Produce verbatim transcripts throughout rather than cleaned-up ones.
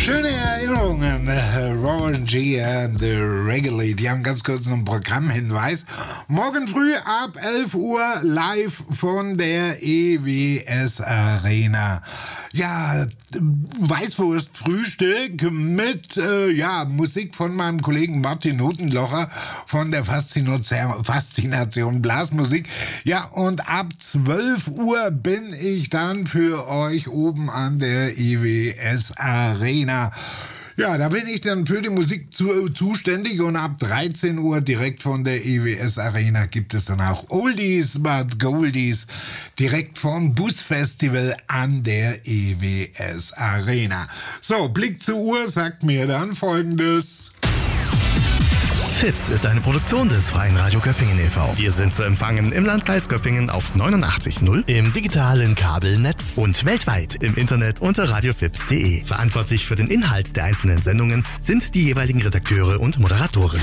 Schöne Erinnerungen, Warren G. and the Regulate. Die haben ganz kurz einen Programmhinweis. Morgen früh ab elf Uhr live von der E W S Arena. Ja, Weißwurst-Frühstück mit äh, ja, Musik von meinem Kollegen Martin Hutenlocher von der Faszination, Faszination Blasmusik. Ja, und ab zwölf Uhr bin ich dann für euch oben an der E W S Arena. Ja, da bin ich dann für die Musik zu, zuständig und ab dreizehn Uhr direkt von der E W S Arena gibt es dann auch Oldies but Goldies direkt vom Busfestival an der E W S Arena. So, Blick zur Uhr sagt mir dann Folgendes. Fips ist eine Produktion des Freien Radio Göppingen e V. Wir sind zu empfangen im Landkreis Göppingen auf neunundachtzig Komma null, im digitalen Kabelnetz und weltweit im Internet unter radiofips punkt de. Verantwortlich für den Inhalt der einzelnen Sendungen sind die jeweiligen Redakteure und Moderatoren.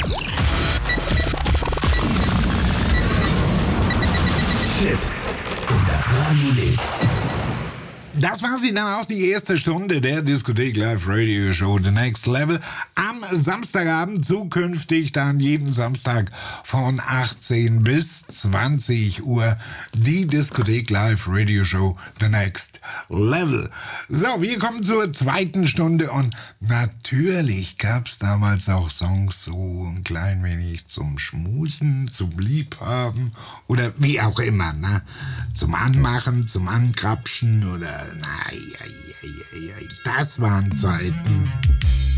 Fips und das Radio lebt. Das war sie dann auch, die erste Stunde der Diskothek Live Radio Show The Next Level. Am Samstagabend, zukünftig dann jeden Samstag von achtzehn bis zwanzig Uhr die Diskothek Live Radio Show The Next Level. So, wir kommen zur zweiten Stunde und natürlich gab es damals auch Songs so ein klein wenig zum Schmusen, zum Liebhaben oder wie auch immer, ne? Zum Anmachen, zum Angrapschen oder na, ja, ja, ja, ja, das waren Zeiten.